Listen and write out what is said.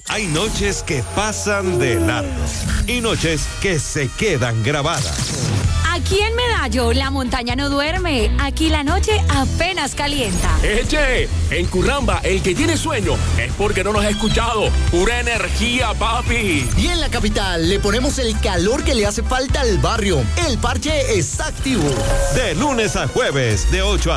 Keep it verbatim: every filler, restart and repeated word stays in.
Hay noches que pasan de largo y noches que se quedan grabadas. Aquí en Medallo, la montaña no duerme. Aquí la noche apenas calienta. ¡Eche! En Curramba, el que tiene sueño es porque no nos ha escuchado. ¡Pura energía, papi! Y en la capital le ponemos el calor que le hace falta al barrio. El parche está activo. De lunes a jueves, de ocho a